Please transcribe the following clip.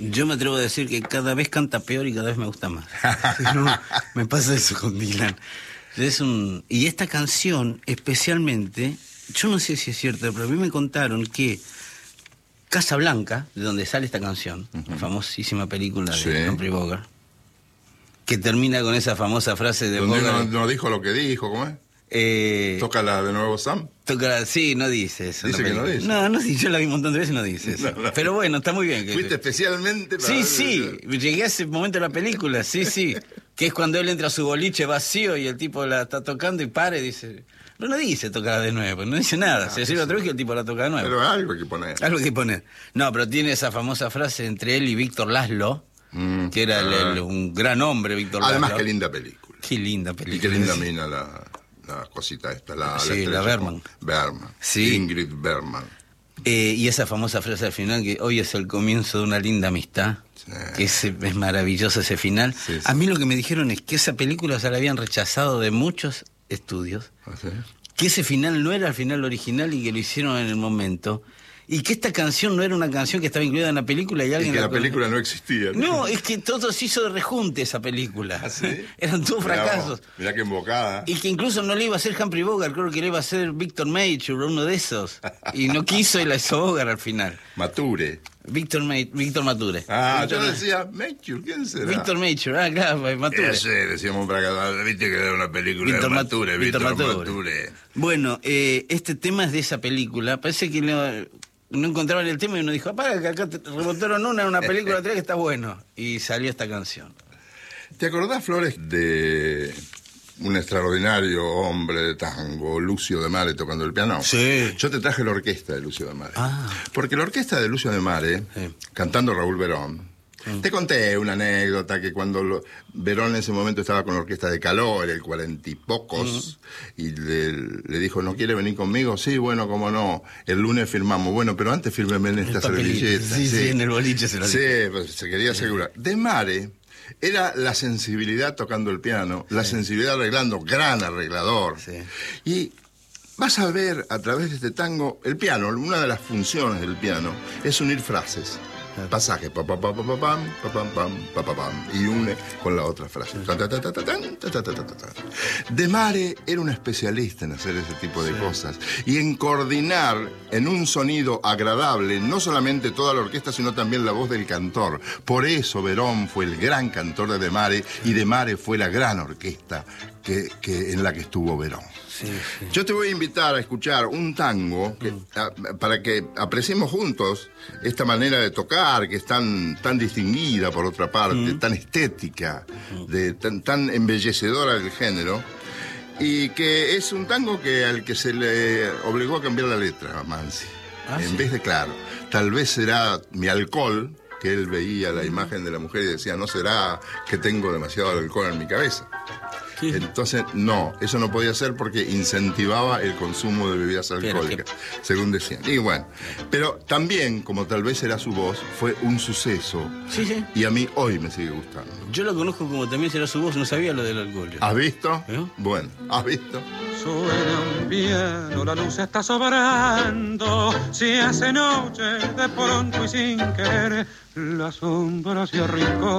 Yo me atrevo a decir que cada vez canta peor y cada vez me gusta más. No, me pasa eso con Dylan. Y esta canción, especialmente, yo no sé si es cierto, pero a mí me contaron que Casablanca, de donde sale esta canción, la famosísima película de Humphrey Bogart, que termina con esa famosa frase de Bogart. No dijo lo que dijo, ¿cómo es? Tócala de nuevo, Sam. Sí, no dice eso. Dice que no dice. No dice, yo la vi un montón de veces y no dice eso. No. Pero bueno, está muy bien. Fuiste especialmente para... Sí, llegué a ese momento de la película, sí. Que es cuando él entra a su boliche vacío y el tipo la está tocando y para y dice... No dice tocar de nuevo, no dice nada. Se sirve otra vez que el tipo la toca de nuevo. Pero algo hay que poner. Algo hay que poner. No, pero tiene esa famosa frase entre él y Víctor Laszlo, que era un gran hombre, Víctor Laszlo. Además, qué linda película. Qué linda película. Y qué linda mina la cosita esta, la Bergman. Sí. Ingrid Bergman. Y esa famosa frase al final, que hoy es el comienzo de una linda amistad, que es maravilloso ese final. Sí. A mí lo que me dijeron es que esa película se la habían rechazado de muchos estudios, que ese final no era el final original y que lo hicieron en el momento, y que esta canción no era una canción que estaba incluida en la película y alguien... Y que la película no existía. No, es que todo se hizo de rejunte esa película. ¿Ah, sí? Eran todos fracasos. Mirá qué embocada. Y que incluso no le iba a hacer Humphrey Bogart, creo que le iba a hacer Victor Mature, uno de esos. Y no quiso y la hizo Bogart al final. Mature. Víctor Mature. Yo decía, Mature, ¿quién será? Víctor Mature, claro, Mature. Sí, decíamos para acá, viste que era una película de Mature, Víctor Mature. Bueno, este tema es de esa película, parece que no encontraban el tema y uno dijo, apaga que acá te rebotaron una película que está bueno. Y salió esta canción. ¿Te acordás, Flores, de un extraordinario hombre de tango, Lucio de Mare, tocando el piano? Sí. Yo te traje la orquesta de Lucio de Mare. Porque la orquesta de Lucio de Mare, cantando Raúl Verón, te conté una anécdota que cuando Verón en ese momento estaba con la orquesta de Caló, era el 40 y pocos, y le dijo, ¿no quiere venir conmigo? Sí, bueno, cómo no, el lunes firmamos. Bueno, pero antes fírmeme en esta servilleta. Sí, en el boliche se lo dijo. Sí, pues se quería asegurar. De Mare era la sensibilidad tocando el piano, la sensibilidad arreglando, gran arreglador. Y vas a ver a través de este tango, el piano, una de las funciones del piano es unir frases. Pasaje, pa pa pa pa pa pam, pa pam pam, pa pa pam, y une con la otra frase. De Mare era un especialista en hacer ese tipo de cosas y en coordinar en un sonido agradable no solamente toda la orquesta, sino también la voz del cantor. Por eso Verón fue el gran cantor de Mare y De Mare fue la gran orquesta en la que estuvo Verón. Yo te voy a invitar a escuchar un tango para que apreciemos juntos esta manera de tocar, que es tan distinguida por otra parte, tan estética, tan embellecedora del género, y que es un tango al que se le obligó a cambiar la letra a Mansi. En vez de, claro, tal vez será mi alcohol, que él veía la imagen de la mujer y decía, no será que tengo demasiado alcohol en mi cabeza. Entonces, no, eso no podía ser porque incentivaba el consumo de bebidas alcohólicas, según decían. Y bueno, pero también, como tal vez era su voz, fue un suceso. Y a mí hoy me sigue gustando. Yo lo conozco como también será su voz, no sabía lo del alcohol. ¿Has visto? Bueno, ¿has visto? Suena un piano, la luz está sobrando, se hace noche de pronto y sin querer, la sombra se arrincó.